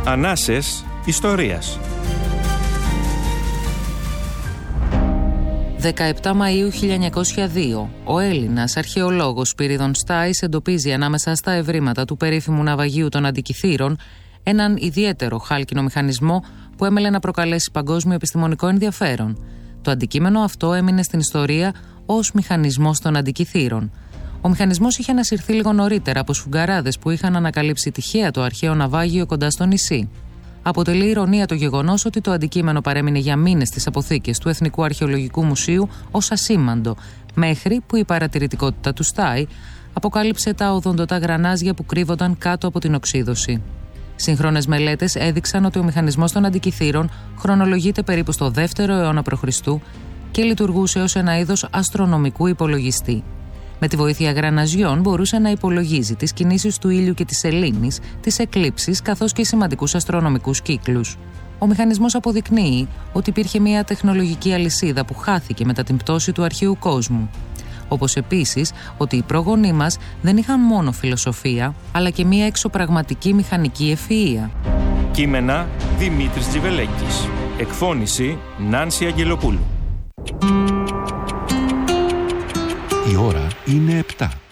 Ανάσες ιστορίας. 17 Μαΐου 1902, ο Έλληνας αρχαιολόγος Σπύριδων Στάης εντοπίζει ανάμεσα στα ευρήματα του περίφημου ναυαγίου των Αντικιθήρων έναν ιδιαίτερο χάλκινο μηχανισμό που έμελε να προκαλέσει παγκόσμιο επιστημονικό ενδιαφέρον. Το αντικείμενο αυτό έμεινε στην ιστορία ως μηχανισμός των Αντικιθήρων. Ο μηχανισμός είχε ανασυρθεί λίγο νωρίτερα από σφουγγαράδες που είχαν ανακαλύψει τυχαία το αρχαίο ναυάγιο κοντά στο νησί. Αποτελεί ηρωνία το γεγονός ότι το αντικείμενο παρέμεινε για μήνες στις αποθήκες του Εθνικού Αρχαιολογικού Μουσείου ως ασήμαντο, μέχρι που η παρατηρητικότητα του Στάι αποκάλυψε τα οδοντωτά γρανάζια που κρύβονταν κάτω από την οξύδωση. Σύγχρονες μελέτες έδειξαν ότι ο μηχανισμός των Αντικιθήρων χρονολογείται περίπου στο 2ο αιώνα π.Χ. και λειτουργούσε ως ένα είδος αστρονομικού υπολογιστή. Με τη βοήθεια γραναζιών μπορούσε να υπολογίζει τις κινήσεις του ήλιου και της σελήνης, τις εκλήψεις καθώς και σημαντικούς αστρονομικούς κύκλους. Ο μηχανισμός αποδεικνύει ότι υπήρχε μια τεχνολογική αλυσίδα που χάθηκε μετά την πτώση του αρχαίου κόσμου. Όπως επίσης ότι οι πρόγονοί μας δεν είχαν μόνο φιλοσοφία, αλλά και μια εξωπραγματική μηχανική ευφυΐα. Κείμενα Δημήτρης Τζιβελέκης. Εκφώνηση Νάνση Αγγελοπούλου. Η ώρα είναι 7.